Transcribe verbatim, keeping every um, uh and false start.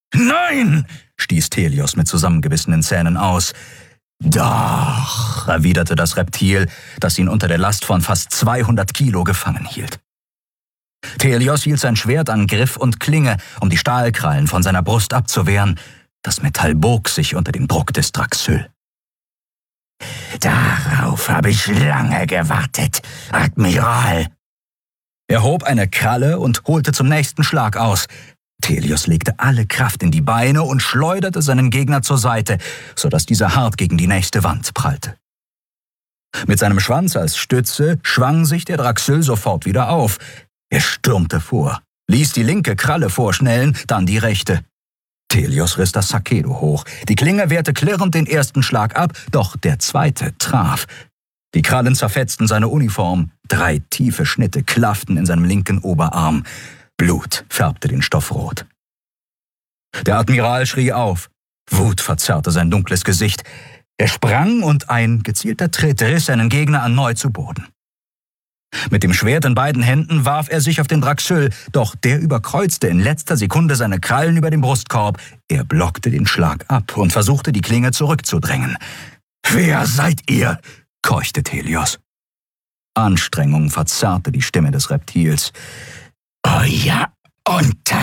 »Nein«, stieß Thelios mit zusammengebissenen Zähnen aus. »Doch«, erwiderte das Reptil, das ihn unter der Last von fast zweihundert Kilo gefangen hielt. Thelios hielt sein Schwert an Griff und Klinge, um die Stahlkrallen von seiner Brust abzuwehren. Das Metall bog sich unter dem Druck des Draxyl. »Darauf habe ich lange gewartet, Admiral.« Er hob eine Kralle und holte zum nächsten Schlag aus. Thelios legte alle Kraft in die Beine und schleuderte seinen Gegner zur Seite, sodass dieser hart gegen die nächste Wand prallte. Mit seinem Schwanz als Stütze schwang sich der Draxyl sofort wieder auf. Er stürmte vor, ließ die linke Kralle vorschnellen, dann die rechte. Thelios riss das Sakedo hoch. Die Klinge wehrte klirrend den ersten Schlag ab, doch der zweite traf. Die Krallen zerfetzten seine Uniform. Drei tiefe Schnitte klafften in seinem linken Oberarm. Blut färbte den Stoff rot. Der Admiral schrie auf. Wut verzerrte sein dunkles Gesicht. Er sprang und ein gezielter Tritt riss seinen Gegner erneut zu Boden. Mit dem Schwert in beiden Händen warf er sich auf den Draxyl, doch der überkreuzte in letzter Sekunde seine Krallen über dem Brustkorb. Er blockte den Schlag ab und versuchte, die Klinge zurückzudrängen. »Wer seid ihr?« keuchte Thelios. Anstrengung verzerrte die Stimme des Reptils. »Euer Unter